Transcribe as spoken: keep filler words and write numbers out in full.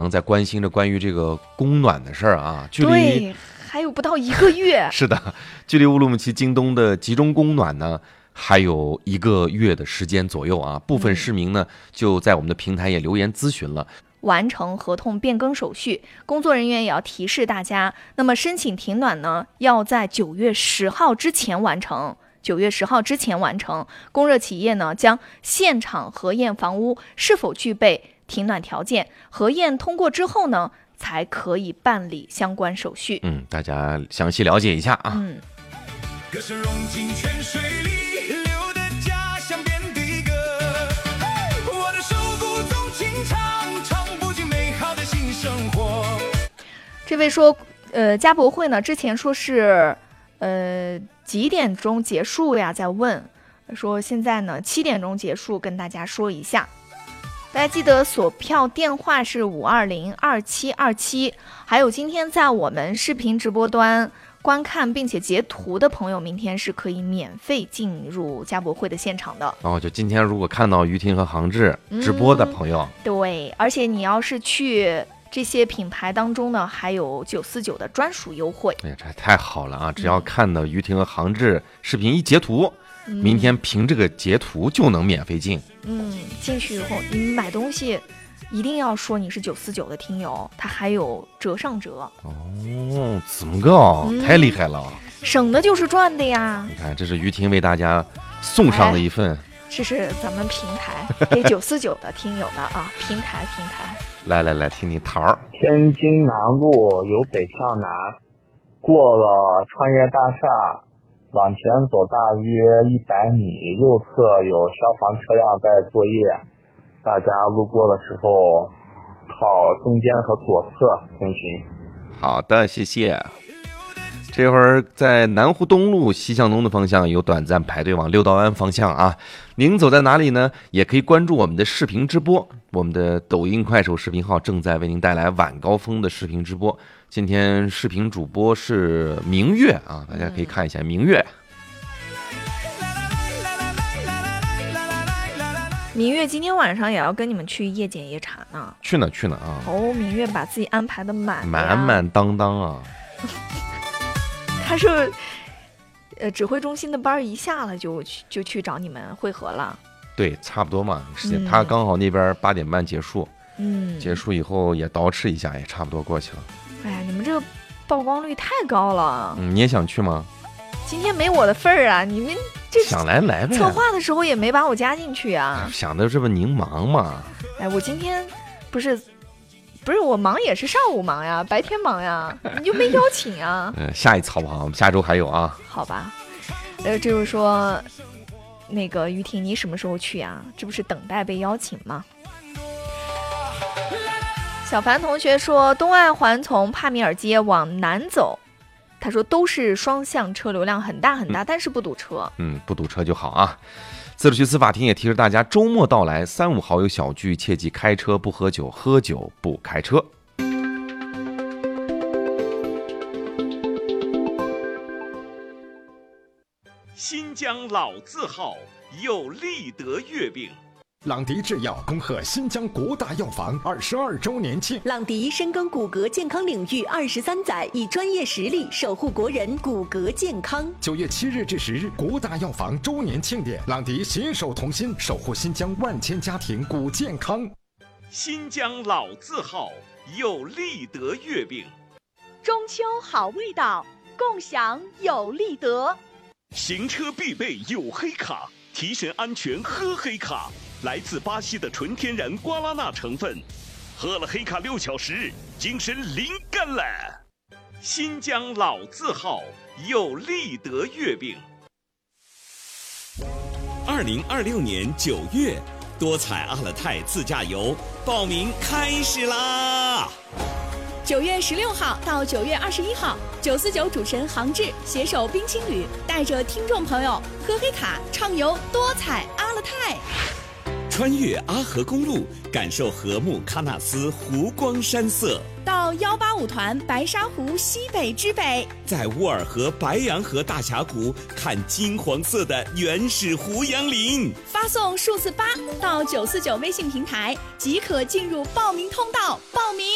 忙在关心着关于这个供暖的事儿啊，距离对，还有不到一个月。 是的，距离乌鲁木齐京东的集中供暖呢还有一个月的时间左右啊。部分市民呢、嗯、就在我们的平台也留言咨询了。 完成合同变更手续，工作人员也要提示大家，那么申请停暖呢，要在九月十号之前完成。九月十号之前完成，供热企业呢将现场核验房屋是否具备停暖条件，核验通过之后呢，才可以办理相关手续。 嗯，大家详细了解一下啊。 嗯。 歌声融进泉水里，流的家乡遍地歌。我的手鼓纵情唱，唱不尽美好的新生活。 这位说，呃，家博会呢之前说是，呃。几点钟结束呀？在问，说现在呢七点钟结束，跟大家说一下。大家记得锁票电话是五二零二七二七，还有今天在我们视频直播端观看并且截图的朋友，明天是可以免费进入家博会的现场的。 哦，就今天如果看到于婷和杭志直播的朋友、 嗯，对，而且你要是去这些品牌当中呢，还有九四九的专属优惠。 哎呀，这太好了啊！只要看到于婷和杭志视频一截图、嗯，明天凭这个截图就能免费进。 嗯，进去以后你买东西一定要说你是九四九的听友，它还有折上折。 哦，这么个、嗯、太厉害了， 省的就是赚的呀！ 你看，这是于婷为大家送上的一份。哎， 这是咱们平台给九四九的听友的啊，平台平台。 来来来，听听桃儿。 天津南路由北向南，过了穿越大厦，往前走大约一百米，右侧有消防车辆在作业，大家路过的时候靠中间和左侧通行。 好的，谢谢。这会儿在南湖东路西向东的方向有短暂排队往六道湾方向啊，您走在哪里呢？也可以关注我们的视频直播，我们的抖音快手视频号正在为您带来晚高峰的视频直播。今天视频主播是明月啊，大家可以看一下明月。 明月今天晚上也要跟你们去夜检夜查呢。 去呢去呢啊！ 哦，明月把自己安排的满满满当当啊。 他是，呃，指挥中心的班一下了就去就去找你们会合了。 对，差不多嘛，时间、嗯、他刚好那边八点半结束， 嗯， 结束以后也捯饬一下，也差不多过去了。 哎呀，你们这个曝光率太高了。 嗯，你也想去吗？ 今天没我的份儿啊！你们这想来来呗。 策划的时候也没把我加进去啊。 想的这不您忙嘛？ 哎，我今天不是。不是我忙也是上午忙呀，白天忙呀，你就没邀请啊？ 呃，下一次好不好？我们下周还有啊。 好吧，呃，就是说，那个于婷，你什么时候去呀？这不是等待被邀请吗？小凡同学说，东爱环从帕米尔街往南走，他说都是双向车，流量很大很大，嗯、但是不堵车。 嗯，不堵车就好啊。自治区司法庭也提示大家，周末到来，三五好友小聚，切记开车不喝酒，喝酒不开车。 新疆老字号有立德月饼。 朗迪制药恭贺新疆国大药房二十二周年庆。 朗迪深耕骨骼健康领域二十三载，以专业实力守护国人骨骼健康。 九月七日至十日，国大药房周年庆典，朗迪携手同心，守护新疆万千家庭骨健康。 新疆老字号有立德月饼。 中秋好味道，共享有立德。 行车必备有黑卡，提神安全喝黑卡。来自巴西的纯天然瓜拉纳成分，喝了黑卡六小时，精神灵感了。新疆老字号有立德月饼。二零二六年九月，多彩阿勒泰自驾游报名开始啦！ 九月十六号到九月二十一号，九四九主持人杭志携手冰青旅，带着听众朋友喝黑卡畅游多彩阿勒泰。 穿越阿河公路，感受禾木喀纳斯湖光山色； 到幺八五团白沙湖西北之北， 在乌尔河白洋河大峡谷看金黄色的原始胡杨林。 发送数字八到九四九微信平台，即可进入报名通道报名。